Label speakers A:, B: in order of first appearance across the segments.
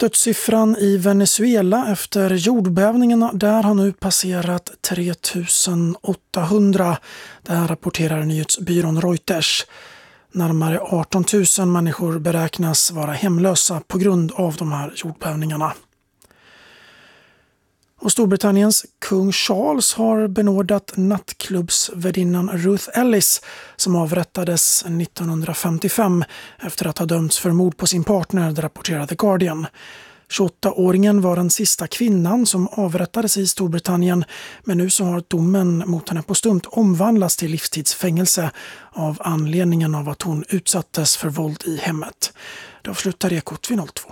A: Dödssiffran i Venezuela efter jordbävningarna där har nu passerat 3800. Det här rapporterar nyhetsbyrån Reuters. Närmare 18 000 människor beräknas vara hemlösa på grund av de här jordbävningarna. Och Storbritanniens kung Charles har benådat nattklubbsvärdinnan Ruth Ellis som avrättades 1955 efter att ha dömts för mord på sin partner, det rapporterar The Guardian. 28-åringen var den sista kvinnan som avrättades i Storbritannien, men nu så har domen mot henne på stumt omvandlats till livstidsfängelse av anledningen av att hon utsattes för våld i hemmet. Det avslutar Ekot vid 02.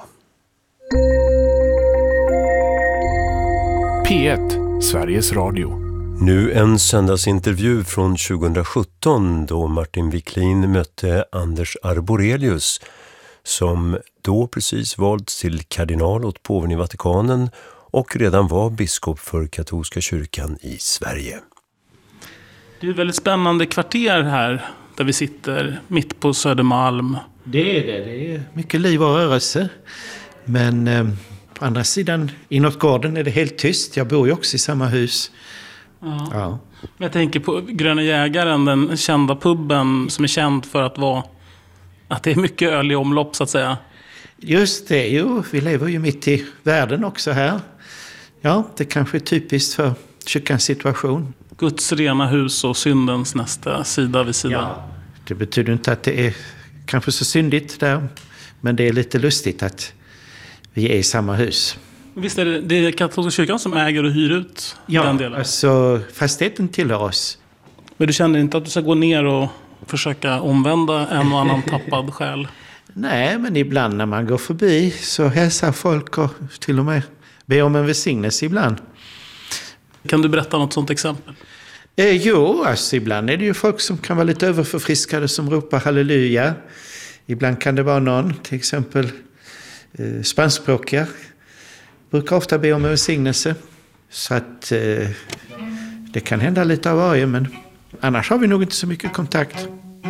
B: P1, Sveriges Radio.
C: Nu en söndagsintervju från 2017 då Martin Wiklin mötte Anders Arborelius som då precis valts till kardinal åt påven i Vatikanen och redan var biskop för katolska kyrkan i Sverige.
D: Det är ett väldigt spännande kvarter här där vi sitter mitt på Södermalm.
E: Det är det. Det är mycket liv och rörelse. Men på andra sidan, inåt gården är det helt tyst. Jag bor ju också i samma hus. Ja.
D: Jag tänker på Gröna Jägaren, den kända pubben som är känd för att det är mycket öl i omlopp så att säga.
E: Just det, jo. Vi lever ju mitt i världen också här. Ja, det kanske är typiskt för kyrkans situation.
D: Guds rena hus och syndens nästa sida vid sidan.
E: Ja, det betyder inte att det är kanske så syndigt där. Men det är lite lustigt att vi är i samma hus.
D: Visst är det katolska kyrkan som äger och hyr ut den delen?
E: Ja, alltså fastigheten tillhör oss.
D: Men du känner inte att du ska gå ner och försöka omvända en och annan tappad själ?
E: Nej, men ibland när man går förbi så hälsar folk och till och med ber om en välsignelse ibland.
D: Kan du berätta något sånt exempel?
E: Jo, alltså ibland är det ju folk som kan vara lite överförfriskade som ropar halleluja. Ibland kan det vara någon, till exempel spanskspråkiga, brukar ofta be om en välsignelse. Så att det kan hända lite av varje, men annars har vi nog inte så mycket kontakt.